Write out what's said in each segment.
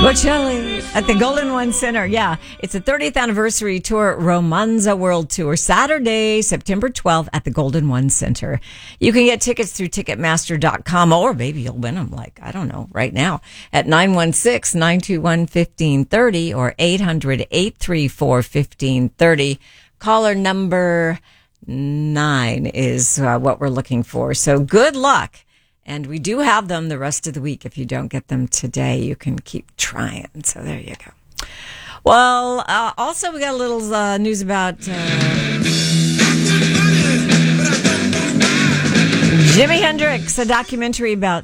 Bocelli at the Golden One Center. Yeah, it's the 30th anniversary tour, Romanza World Tour, Saturday, September 12th at the Golden One Center. You can get tickets through Ticketmaster.com, or maybe you'll win them, right now, at 916-921-1530 or 800-834-1530. Caller number 9 is what we're looking for. So good luck. And we do have them the rest of the week. If you don't get them today, you can keep trying. So there you go. Well, also we got a little news about Jimi Hendrix, a documentary about...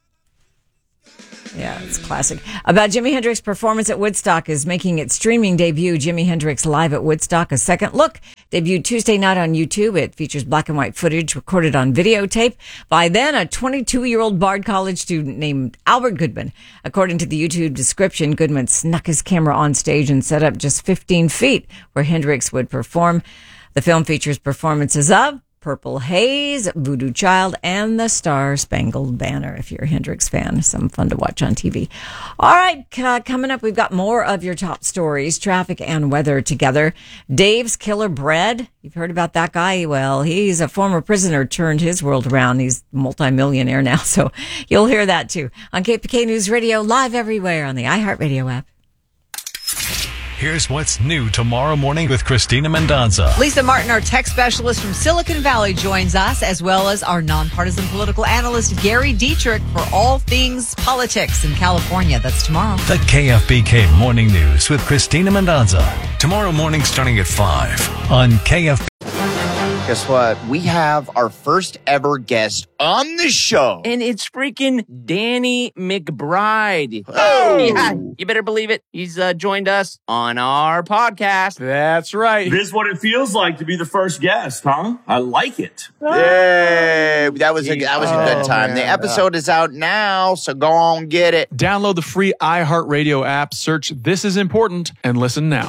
Yeah, it's classic. About Jimi Hendrix's performance at Woodstock is making its streaming debut. Jimi Hendrix Live at Woodstock, a second look, debuted Tuesday night on YouTube. It features black and white footage recorded on videotape by then a 22-year-old Bard College student named Albert Goodman. According to the YouTube description, Goodman snuck his camera on stage and set up just 15 feet where Hendrix would perform. The film features performances of Purple Haze, Voodoo Child, and the Star Spangled Banner, if you're a Hendrix fan. Some fun to watch on TV. All right, coming up, we've got more of your top stories, traffic and weather together. Dave's Killer Bread. You've heard about that guy? Well, he's a former prisoner, turned his world around. He's multimillionaire now, so you'll hear that too. On KFBK News Radio, live everywhere on the iHeartRadio app. Here's what's new tomorrow morning with Christina Mendonza. Lisa Martin, our tech specialist from Silicon Valley, joins us, as well as our nonpartisan political analyst, Gary Dietrich, for all things politics in California. That's tomorrow. The KFBK Morning News with Christina Mendonza. Tomorrow morning starting at 5 on KFBK. Guess what? We have our first ever guest on the show. And it's freaking Danny McBride. Oh! Yeah, you better believe it. He's joined us on our podcast. That's right. This is what it feels like to be the first guest, huh? I like it. Yay! That was a good time. The episode is out now, so go on, get it. Download the free iHeartRadio app, search This Is Important, and listen now.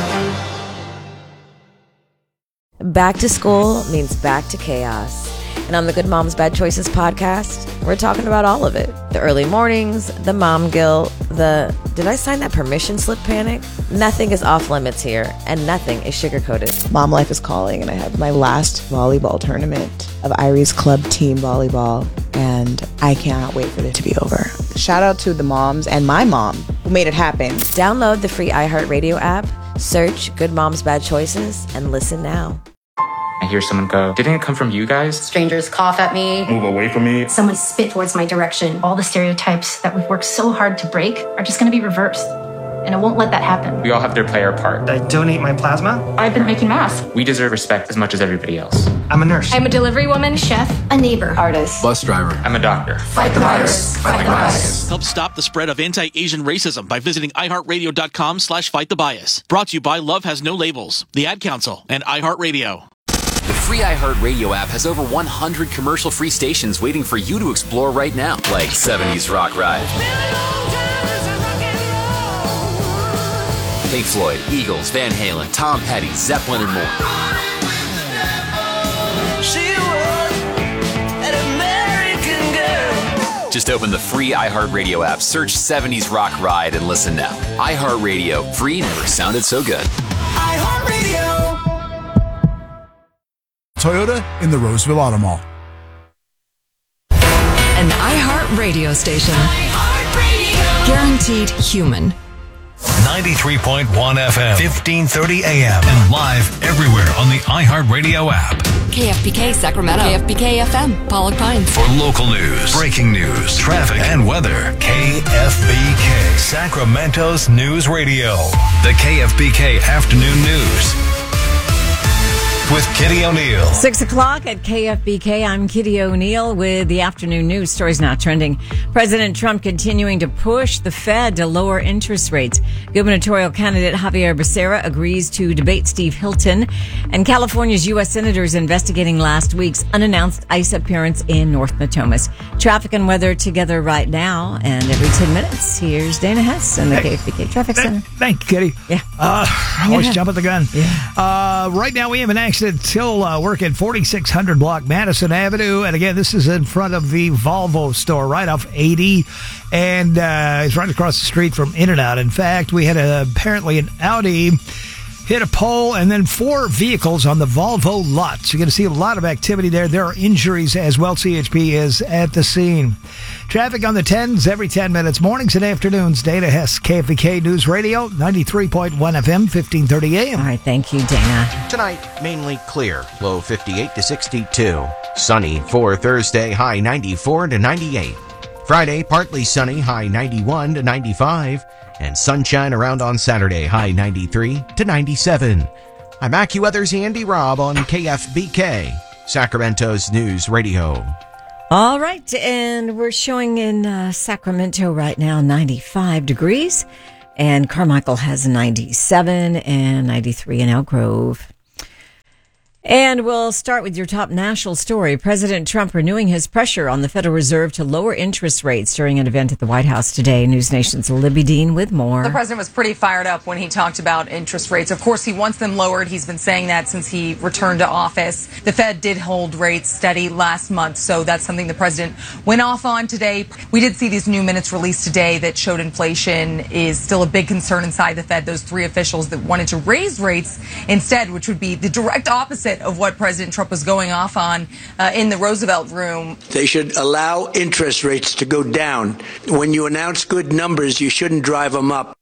Back to school means back to chaos. And on the Good Moms Bad Choices podcast, we're talking about all of it. The early mornings, the mom guilt, the did I sign that permission slip panic? Nothing is off limits here, and nothing is sugar-coated. Mom life is calling, and I have my last volleyball tournament of Irie's club team volleyball, and I cannot wait for it to be over. Shout out to the moms and my mom who made it happen. Download the free iHeartRadio app, search Good Moms Bad Choices, and listen now. I hear someone go, "Didn't it come from you guys?" Strangers cough at me. Move away from me. Someone spit towards my direction. All the stereotypes that we've worked so hard to break are just going to be reversed. And I won't let that happen. We all have to play our part. I donate my plasma. I've been making masks. We deserve respect as much as everybody else. I'm a nurse. I'm a delivery woman, chef, a neighbor, artist, Bus driver. I'm a doctor. Fight the virus. Fight the bias. Help stop the spread of anti-Asian racism by visiting iHeartRadio.com/fightthebias. Brought to you by Love Has No Labels, the Ad Council, and iHeartRadio. The free iHeartRadio app has over 100 commercial-free stations waiting for you to explore right now, like 70s Rock Ride, Pink Floyd, Eagles, Van Halen, Tom Petty, Zeppelin, and more. Just open the free iHeartRadio app, search 70s Rock Ride, and listen now. iHeartRadio, free never sounded so good. iHeartRadio. Toyota in the Roseville Auto Mall. An iHeart Radio station. Guaranteed human. 93.1 FM, 1530 AM, and live everywhere on the iHeartRadio app. KFBK Sacramento. KFBK FM, Pollock Pines. For local news, breaking news, traffic, and weather, KFBK, Sacramento's News Radio. The KFBK Afternoon News with Kitty O'Neill. 6 o'clock at KFBK. I'm Kitty O'Neill with the afternoon news stories now trending. President Trump continuing to push the Fed to lower interest rates. Gubernatorial candidate Javier Becerra agrees to debate Steve Hilton. And California's U.S. senators investigating last week's unannounced ICE appearance in North Natomas. Traffic and weather together right now. And every 10 minutes, here's Dana Hess in the KFBK Traffic Center. Thank you, Kitty. Yeah. Always jump at the gun. Yeah. Right now we have an accident accident still working 4600 block Madison Avenue. And again, this is in front of the Volvo store right off 80. And it's right across the street from In-N-Out. In fact, we had apparently an Audi hit a pole and then 4 vehicles on the Volvo lot. So you're going to see a lot of activity there. There are injuries as well. CHP is at the scene. Traffic on the 10s every 10 minutes, mornings and afternoons. Dana Hess, KFBK News Radio, 93.1 FM, 1530 AM. All right, thank you, Dana. Tonight, mainly clear, low 58 to 62. Sunny for Thursday, high 94 to 98. Friday, partly sunny, high 91 to 95. And sunshine around on Saturday, high 93 to 97. I'm AccuWeather's Andy Robb on KFBK, Sacramento's News Radio. All right, and we're showing in Sacramento right now 95 degrees, and Carmichael has 97 and 93 in Elk Grove. And we'll start with your top national story. President Trump renewing his pressure on the Federal Reserve to lower interest rates during an event at the White House today. News Nation's Libby Dean with more. The president was pretty fired up when he talked about interest rates. Of course, he wants them lowered. He's been saying that since he returned to office. The Fed did hold rates steady last month, so that's something the president went off on today. We did see these new minutes released today that showed inflation is still a big concern inside the Fed. Those 3 officials that wanted to raise rates instead, which would be the direct opposite of what President Trump was going off on in the Roosevelt room. They should allow interest rates to go down. When you announce good numbers, you shouldn't drive them up.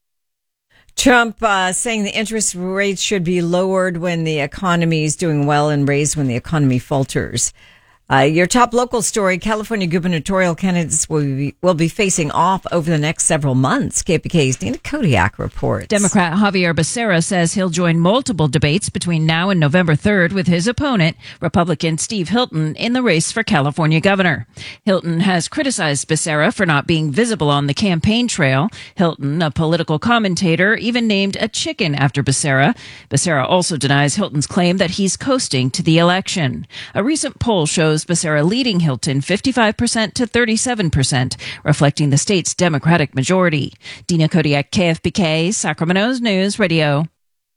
Trump saying the interest rates should be lowered when the economy is doing well and raised when the economy falters. Your top local story, California gubernatorial candidates will be facing off over the next several months. KPK's Nina Kodiak reports. Democrat Javier Becerra says he'll join multiple debates between now and November 3rd with his opponent, Republican Steve Hilton, in the race for California governor. Hilton has criticized Becerra for not being visible on the campaign trail. Hilton, a political commentator, even named a chicken after Becerra. Becerra also denies Hilton's claim that he's coasting to the election. A recent poll shows Becerra leading Hilton 55% to 37%, reflecting the state's Democratic majority. Dina Kodiak, KFBK, Sacramento's News Radio.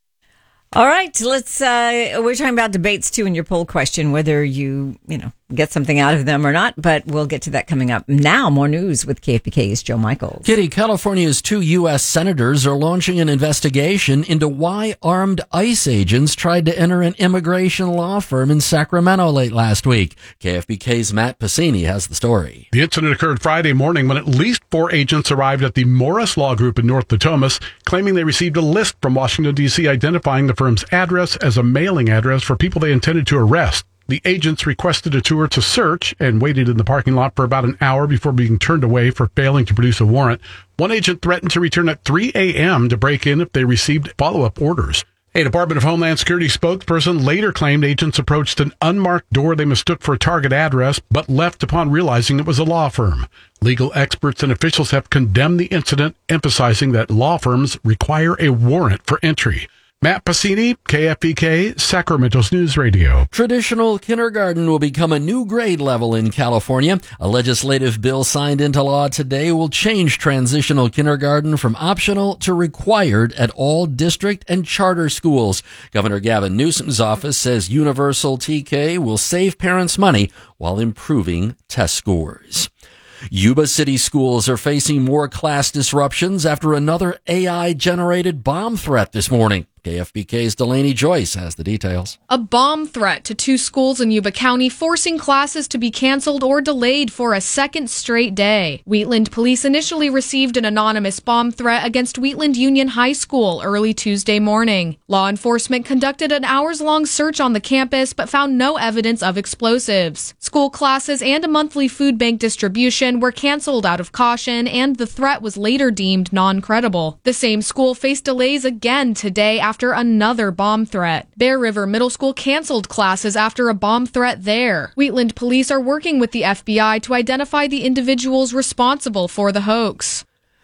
All right, we're talking about debates too in your poll question, whether you get something out of them or not, but we'll get to that coming up. Now, more news with KFBK's Joe Michaels. Kitty, California's 2 U.S. senators are launching an investigation into why armed ICE agents tried to enter an immigration law firm in Sacramento late last week. KFBK's Matt Pacini has the story. The incident occurred Friday morning when at least 4 agents arrived at the Morris Law Group in North Potomac, claiming they received a list from Washington, D.C. identifying the firm's address as a mailing address for people they intended to arrest. The agents requested a tour to search and waited in the parking lot for about an hour before being turned away for failing to produce a warrant. One agent threatened to return at 3 a.m. to break in if they received follow-up orders. A Department of Homeland Security spokesperson later claimed agents approached an unmarked door they mistook for a target address, but left upon realizing it was a law firm. Legal experts and officials have condemned the incident, emphasizing that law firms require a warrant for entry. Matt Pacini, KFBK, Sacramento's News Radio. Traditional kindergarten will become a new grade level in California. A legislative bill signed into law today will change transitional kindergarten from optional to required at all district and charter schools. Governor Gavin Newsom's office says universal TK will save parents money while improving test scores. Yuba City schools are facing more class disruptions after another AI-generated bomb threat this morning. KFBK's Delaney Joyce has the details. A bomb threat to 2 schools in Yuba County, forcing classes to be canceled or delayed for a second straight day. Wheatland police initially received an anonymous bomb threat against Wheatland Union High School early Tuesday morning. Law enforcement conducted an hours-long search on the campus but found no evidence of explosives. School classes and a monthly food bank distribution were canceled out of caution, and the threat was later deemed non-credible. The same school faced delays again today after another bomb threat. Bear River Middle School canceled classes after a bomb threat there. Wheatland police are working with the FBI to identify the individuals responsible for the hoax.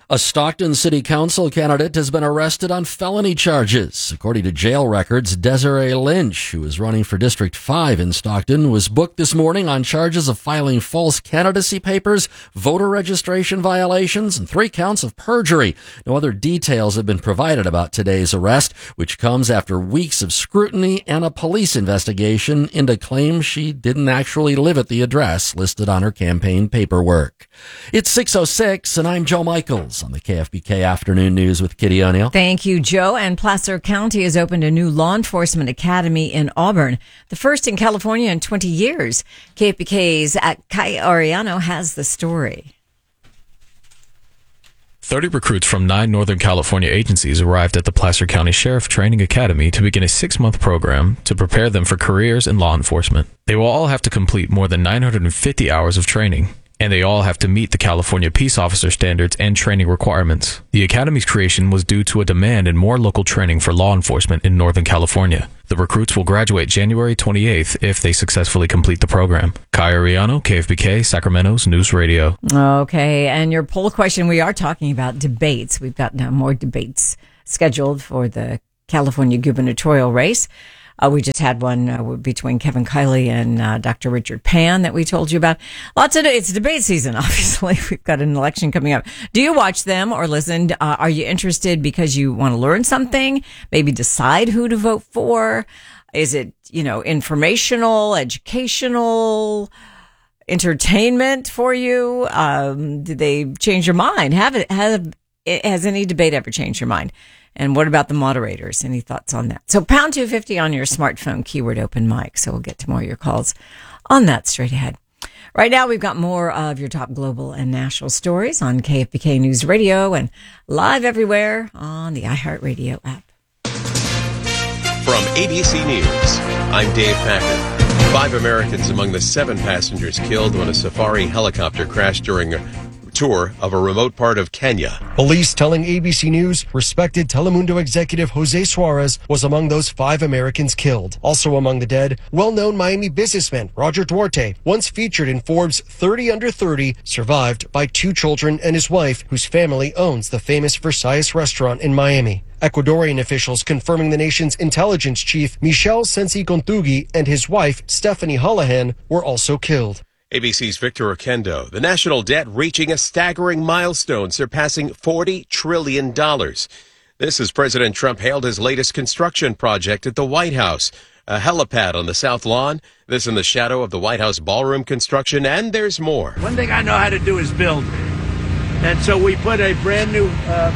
A Stockton City Council candidate has been arrested on felony charges. According to jail records, Desiree Lynch, who is running for District 5 in Stockton, was booked this morning on charges of filing false candidacy papers, voter registration violations, and 3 counts of perjury. No other details have been provided about today's arrest, which comes after weeks of scrutiny and a police investigation into claims she didn't actually live at the address listed on her campaign paperwork. It's 6:06, and I'm Joe Michaels on the KFBK Afternoon News with Kitty O'Neill. Thank you, Joe. And Placer County has opened a new law enforcement academy in Auburn, the first in California in 20 years. KFBK's Kai Ariano has the story. 30 recruits from 9 Northern California agencies arrived at the Placer County Sheriff Training Academy to begin a 6-month program to prepare them for careers in law enforcement. They will all have to complete more than 950 hours of training, and they all have to meet the California Peace Officer standards and training requirements. The Academy's creation was due to a demand in more local training for law enforcement in Northern California. The recruits will graduate January 28th if they successfully complete the program. Kai Ariano, KFBK, Sacramento's News Radio. Okay, and your poll question, we are talking about debates. We've got now more debates scheduled for the California gubernatorial race. We just had one between Kevin Kiley and Dr. Richard Pan that we told you about. It's debate season, obviously. We've got an election coming up. Do you watch them or listen? Are you interested because you want to learn something? Maybe decide who to vote for? Is it, informational, educational, entertainment for you? Did they change your mind? Has any debate ever changed your mind? And what about the moderators? Any thoughts on that? So pound 250 on your smartphone, keyword open mic. So we'll get to more of your calls on that straight ahead. Right now, we've got more of your top global and national stories on KFBK News Radio and live everywhere on the iHeartRadio app. From ABC News, I'm Dave Packer. 5 Americans among the 7 passengers killed when a safari helicopter crashed during a tour of a remote part of Kenya. Police telling ABC News respected Telemundo executive Jose Suarez was among those 5 Americans killed. Also among the dead, well-known Miami businessman Roger Duarte, once featured in Forbes 30 Under 30, survived by 2 children and his wife, whose family owns the famous Versailles restaurant in Miami. Ecuadorian officials confirming the nation's intelligence chief Michel Sensi Contugi and his wife Stephanie Holohan were also killed. ABC's Victor Oquendo. The national debt reaching a staggering milestone, surpassing $40 trillion. This as President Trump hailed his latest construction project at the White House, a helipad on the South Lawn. This in the shadow of the White House ballroom construction, and there's more. One thing I know how to do is build. And so we put a brand new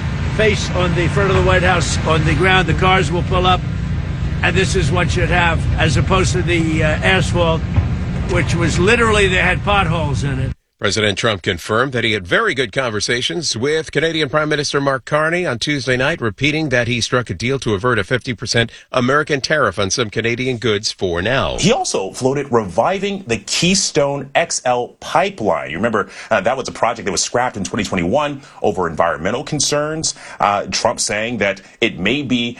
face on the front of the White House on the ground. The cars will pull up, and this is what you'd have, as opposed to the asphalt, which was literally, they had potholes in it. President Trump confirmed that he had very good conversations with Canadian Prime Minister Mark Carney on Tuesday night, repeating that he struck a deal to avert a 50% American tariff on some Canadian goods for now. He also floated reviving the Keystone XL pipeline. You remember that was a project that was scrapped in 2021 over environmental concerns. Trump saying that it may be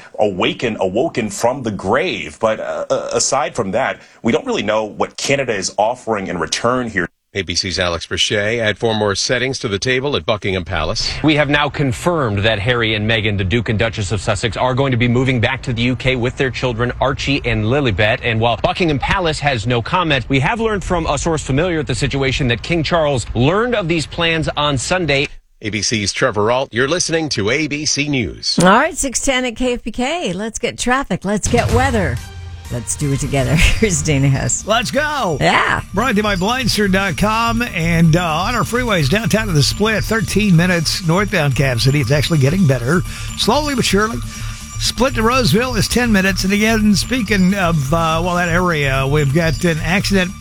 awoken from the grave. But aside from that, we don't really know what Canada is offering in return here. ABC's Alex Brachet add 4 more settings to the table at Buckingham Palace. We have now confirmed that Harry and Meghan, the Duke and Duchess of Sussex, are going to be moving back to the UK with their children, Archie and Lilibet. And while Buckingham Palace has no comment, we have learned from a source familiar with the situation that King Charles learned of these plans on Sunday. ABC's Trevor Ault, you're listening to ABC News. All right, 6:10 at KFBK. Let's get traffic. Let's get weather. Let's do it together. Here's Dana Hess. Let's go. Yeah. Brought to you by Blindster.com. And on our freeways downtown to the Split, 13 minutes northbound Cap City. It's actually getting better, slowly but surely. Split to Roseville is 10 minutes. And again, speaking of, that area, we've got an accident,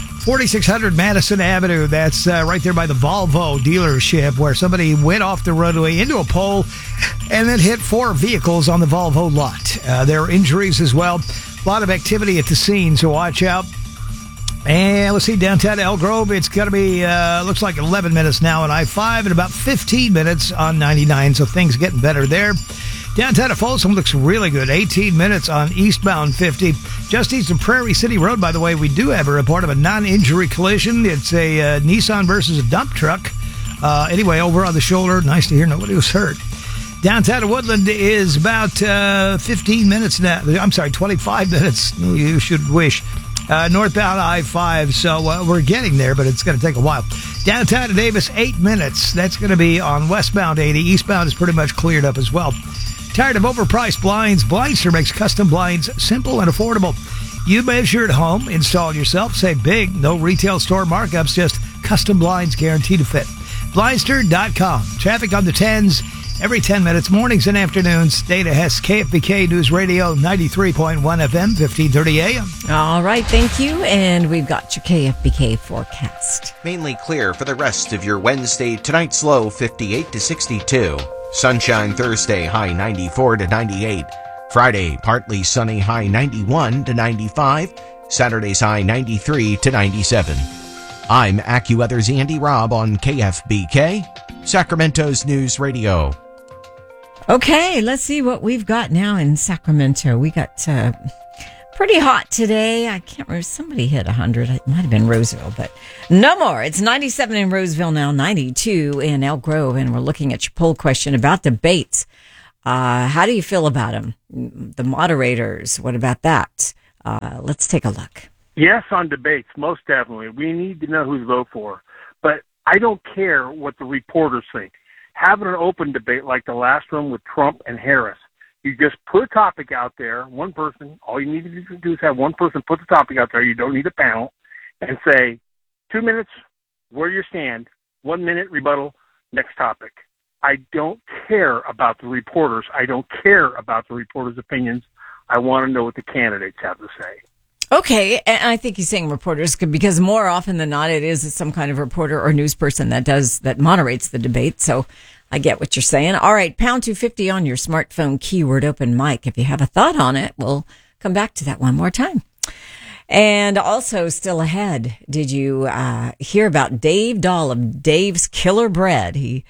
4600 Madison Avenue. That's right there by the Volvo dealership, where somebody went off the roadway into a pole and then hit 4 vehicles on the Volvo lot. There are injuries as well. A lot of activity at the scene, so watch out. And let's see, downtown Elk Grove, it's going to be, looks like 11 minutes now on I-5 and about 15 minutes on 99, so things getting better there. Downtown at Folsom looks really good, 18 minutes on eastbound 50. Just east of Prairie City Road, by the way, we do have a report of a non-injury collision. It's a Nissan versus a dump truck Anyway, over on the shoulder, nice to hear nobody was hurt. Downtown Woodland is about 15 minutes now. I'm sorry, 25 minutes. You should wish. Northbound I-5, so we're getting there, but it's going to take a while. Downtown to Davis, 8 minutes. That's going to be on westbound 80. Eastbound is pretty much cleared up as well. Tired of overpriced blinds? Blindster makes custom blinds simple and affordable. You measure at home, install yourself, save big, no retail store markups, just custom blinds guaranteed to fit. Blindster.com. Traffic on the 10s every 10 minutes, mornings and afternoons. Dana Hess, KFBK News Radio, 93.1 FM, 1530 AM. All right, thank you. And we've got your KFBK forecast. Mainly clear for the rest of your Wednesday. Tonight's low 58 to 62. Sunshine Thursday, high 94 to 98. Friday, partly sunny, high 91 to 95. Saturday's high 93 to 97. I'm AccuWeather's Andy Robb on KFBK, Sacramento's News Radio. Okay, let's see what we've got now in Sacramento. We got pretty hot today. I can't remember. Somebody hit 100. It might have been Roseville, but no more. It's 97 in Roseville now, 92 in Elk Grove, and we're looking at your poll question about debates. How do you feel about them? The moderators, what about that? Let's take a look. Yes, on debates, most definitely. We need to know who to vote for. But I don't care what the reporters think. Having an open debate like the last one with Trump and Harris, you just put a topic out there, one person, all you need to do is have one person put the topic out there, you don't need a panel, and say, 2 minutes, where you stand, 1 minute rebuttal, next topic. I don't care about the reporters. I don't care about the reporters' opinions. I want to know what the candidates have to say. Okay, and I think he's saying reporters because more often than not, it is some kind of reporter or news person that moderates the debate. So I get what you're saying. All right, pound 250 on your smartphone, keyword open mic. If you have a thought on it, we'll come back to that one more time. And also still ahead, did you hear about Dave Dahl of Dave's Killer Bread? He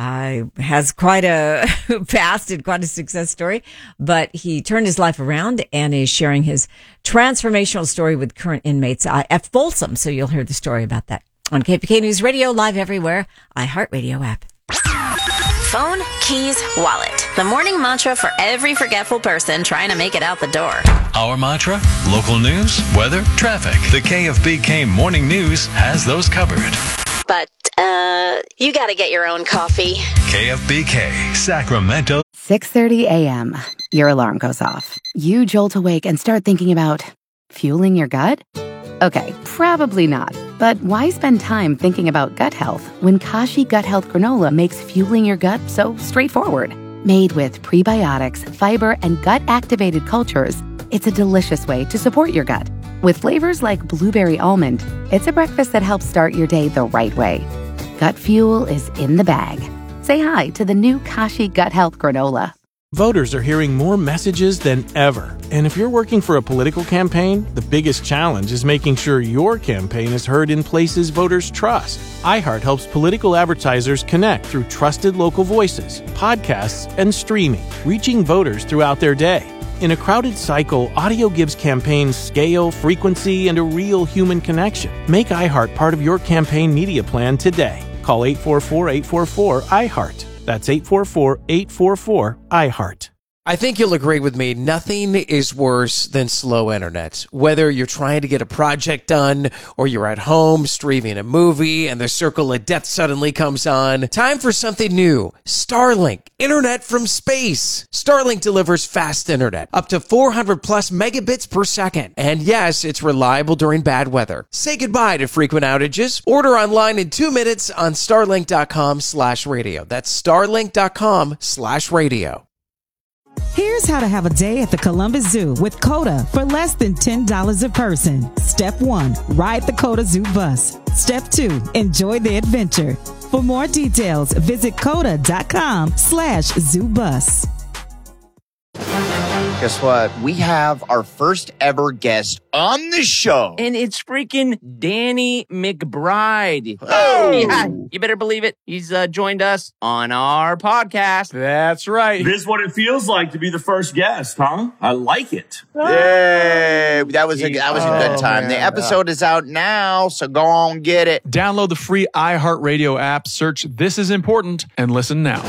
has quite a past and quite a success story, but he turned his life around and is sharing his transformational story with current inmates at Folsom. So you'll hear the story about that on KFBK News Radio, live everywhere, iHeartRadio app. Phone, keys, wallet. The morning mantra for every forgetful person trying to make it out the door. Our mantra? Local news, weather, traffic. The KFBK Morning News has those covered. But, you gotta get your own coffee. KFBK, Sacramento. 6:30 a.m. Your alarm goes off. You jolt awake and start thinking about fueling your gut? Okay, probably not. But why spend time thinking about gut health when Kashi Gut Health Granola makes fueling your gut so straightforward? Made with prebiotics, fiber, and gut-activated cultures, it's a delicious way to support your gut. With flavors like blueberry almond, it's a breakfast that helps start your day the right way. Gut fuel is in the bag. Say hi to the new Kashi Gut Health Granola. Voters are hearing more messages than ever. And if you're working for a political campaign, the biggest challenge is making sure your campaign is heard in places voters trust. iHeart helps political advertisers connect through trusted local voices, podcasts, and streaming, reaching voters throughout their day. In a crowded cycle, audio gives campaigns scale, frequency, and a real human connection. Make iHeart part of your campaign media plan today. Call 844-844-iHeart. That's 844-844-iHeart. I think you'll agree with me, nothing is worse than slow internet. Whether you're trying to get a project done or you're at home streaming a movie and the circle of death suddenly comes on, time for something new. Starlink, internet from space. Starlink delivers fast internet, up to 400 plus megabits per second. And yes, it's reliable during bad weather. Say goodbye to frequent outages. Order online in 2 minutes on starlink.com/radio. That's starlink.com/radio. Here's how to have a day at the Columbus Zoo with COTA for less than $10 a person. Step 1, ride the COTA Zoo bus. Step 2, enjoy the adventure. For more details, visit COTA.com/zoobus. Guess what? We have our first ever guest on the show. And it's freaking Danny McBride. Oh! Yeah, you better believe it. He's joined us on our podcast. That's right. This is what it feels like to be the first guest, huh? I like it. Yay! That was a good time. Man. The episode is out now, so go on get it. Download the free iHeartRadio app, search This Is Important, and listen now.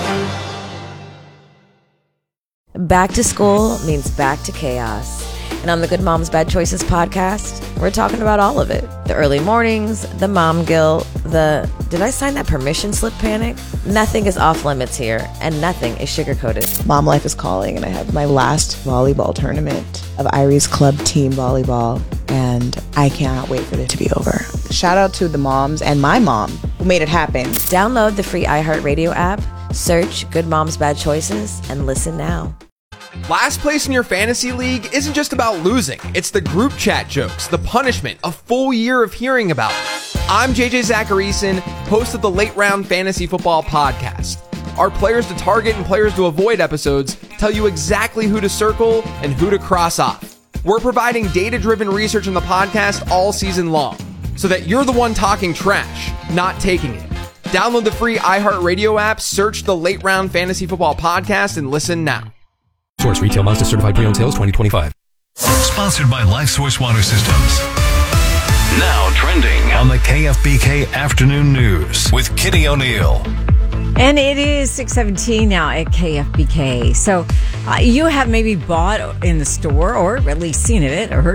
Back to school means back to chaos. And on the Good Moms Bad Choices podcast, we're talking about all of it. The early mornings, the mom guilt, the did I sign that permission slip panic? Nothing is off limits here, and nothing is sugar-coated. Mom life is calling, and I have my last volleyball tournament of Irie's Club Team Volleyball, and I cannot wait for it to be over. Shout out to the moms and my mom who made it happen. Download the free iHeartRadio app, search Good Moms Bad Choices, and listen now. Last place in your fantasy league isn't just about losing. It's the group chat jokes, the punishment, a full year of hearing about it. I'm JJ Zacharyson, host of the Late Round Fantasy Football Podcast. Our players to target and players to avoid episodes tell you exactly who to circle and who to cross off. We're providing data-driven research in the podcast all season long, so that you're the one talking trash, not taking it. Download the free iHeartRadio app, search the Late Round Fantasy Football Podcast, and listen now. Source Retail Mazda Certified Pre-Owned Sales 2025. Sponsored by LifeSource Water Systems. Now trending on the KFBK Afternoon News with Kitty O'Neill. And it is 6:17 now at KFBK. So you have maybe bought in the store or at least seen it or heard